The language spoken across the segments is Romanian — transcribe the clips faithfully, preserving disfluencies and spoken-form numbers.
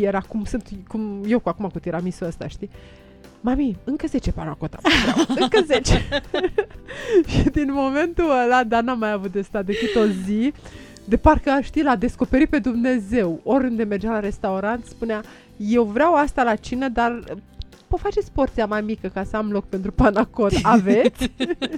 și era cum sunt cum eu cu acum cu tiramisul ăsta, știi? Mami, încă zece panacota, încă zece. Și din momentul ăla, dar n-am mai avut de stat decât o zi, de parcă, știi, l-a descoperit pe Dumnezeu. Oriunde mergea la restaurant, spunea, eu vreau asta la cină, dar pot faceți porția mai mică ca să am loc pentru panacot. Aveți?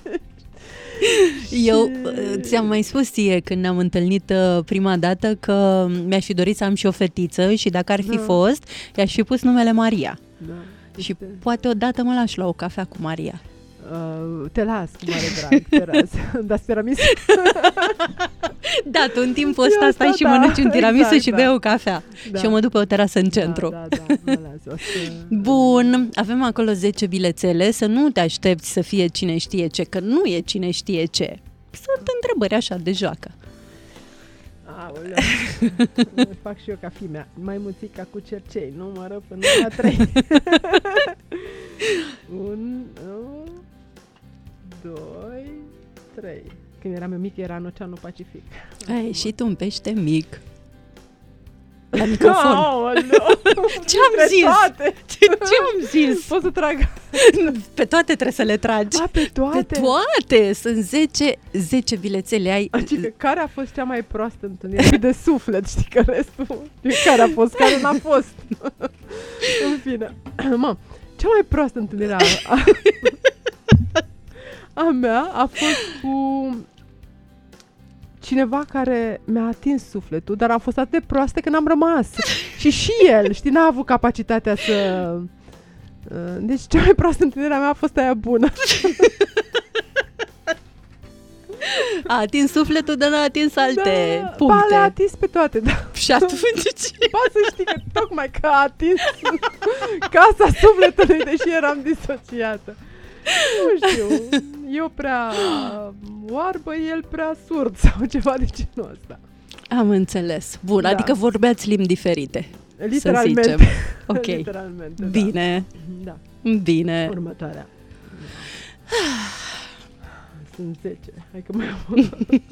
Eu ți-am mai spus ție când ne-am întâlnit prima dată că mi-aș fi dorit să am și o fetiță și dacă ar fi da. fost, i-aș fi pus numele Maria. Da. Și este... poate odată mă lași la o cafea cu Maria. Uh, te las, cu mare drag, te las. Dar tiramisu. Da, tu în timpul ăsta stai da, și mănânci un tiramisu exact, și da. bei o cafea. Da. Și eu mă duc pe o terasă în centru. Da, da, da, mă las, o să... Bun, avem acolo zece bilețele, să nu te aștepți să fie cine știe ce, că nu e cine știe ce. Sunt întrebări așa de joacă. Aoleu, fac și eu ca fimea. Mai muțica cu cercei, numără până la trei. Un, uh, doi, trei. Când eram eu mic, era în Oceanul Pacific. Ai ieșit un pește mic. La microfon. Oh, Ce-am zis? Toate. Ce-am zis? Pot să trag. Pe toate trebuie să le tragi. A, pe toate? Pe toate. Sunt zece, zece bilețele. Ai... Adică, care a fost cea mai proastă întâlnire de suflet? Știi că restul... Care a fost? Care n-a fost? În fine. Mă, cea mai proastă întâlnire a, a, a mea a fost cu... cineva care mi-a atins sufletul, dar am fost atât de proastă că n-am rămas. Și și el, știi, n-a avut capacitatea să... Deci cea mai proastă întâlnirea mea a fost aia bună. A atins sufletul, dar n-a atins alte da, puncte. Ba, le-a atins pe toate, da. Și atunci ce? Ba să știi că tocmai că a atins casa sufletului, deși eram disociată. Nu știu, eu prea oarbă, el prea surd sau ceva de genul ăsta. Am înțeles. Bun, da. Adică vorbeați limbi diferite. Literalmente. Să zicem. Ok. Literalmente, bine. Da. Bine. Următoarea. Sunt zece. Hai că mai am.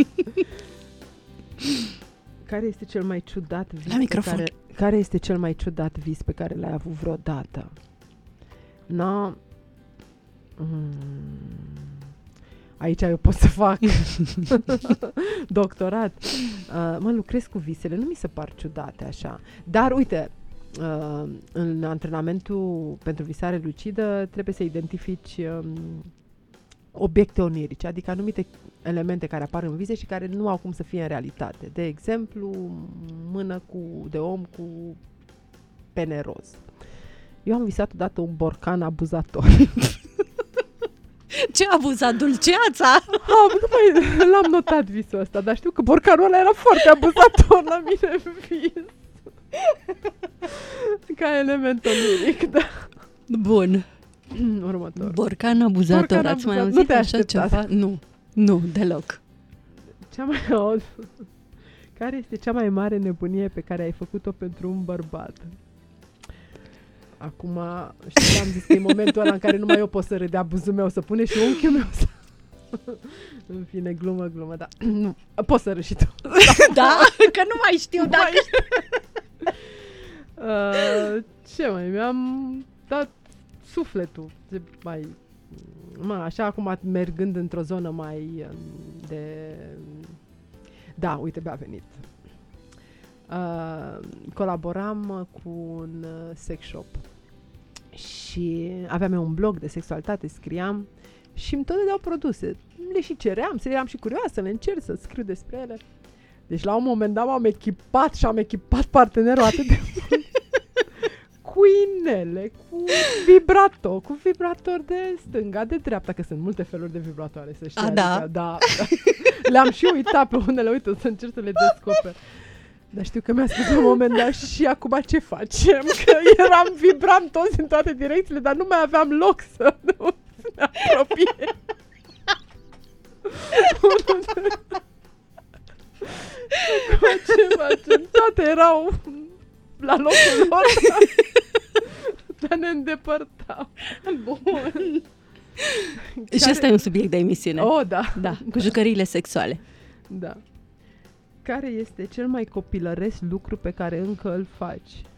Care este cel mai ciudat vis La microfon. Care, care este cel mai ciudat vis pe care l-ai avut vreodată? No. Mm. Aici eu pot să fac doctorat. Uh, mă, lucrez cu visele, nu mi se par ciudate așa. Dar uite, uh, în antrenamentul pentru visare lucidă trebuie să identifici um, obiecte onirice, adică anumite elemente care apar în vise și care nu au cum să fie în realitate. De exemplu, mână cu, de om cu pene roz. Eu am visat odată un borcan abuzator. Ce a abuzat? Dulceața? Ah, nu mai l-am notat visul ăsta, dar știu că borcanul ăla era foarte abuzator la mine în vis. Ca element oniric, da. Bun. Următor. Borcan abuzator. Borcan Ați mai abuzat. auzit Nu te așa ceva? Nu. Nu, deloc. Cea mai... Care este cea mai mare nebunie pe care ai făcut-o pentru un bărbat? Acum, știi, am zis că e momentul ăla în care numai eu pot să râd de abuzul meu, să pune și unchiul meu să... În fine, glumă, glumă, da. Nu, poți să râzi și tu. Da? Că nu mai știu dacă... Mai... uh, ce mai? Mi-am dat sufletul. Ce mai... Mă, așa acum mergând într-o zonă mai de... Da, uite, mi-a venit. Uh, colaboram cu un sex shop și aveam eu un blog de sexualitate, scriam și îmi tot dădeau produse. Le și ceream, să eram și curioasă, le încerc să scriu despre ele. Deci la un moment dat m-am echipat și am echipat partenerul atât de mult cu inele, cu vibrator, cu vibrator de stânga, de dreapta, că sunt multe feluri de vibratoare, să știi. A, adică, da? Da, da. Le-am și uitat pe unele, uite, o să încerc să le descoper. Dar știu că mi-a spus la un moment dat și acum ce facem? Că eram, vibram toți în toate direcțiile, dar nu mai aveam loc să nu se apropie. Acum ce facem? Toate erau la locul lor, dar ne îndepărtau. Bun. Și ăsta e un subiect de emisiune. Oh, da. Da, cu jucăriile sexuale. Da. Care este cel mai copilăresc lucru pe care încă îl faci?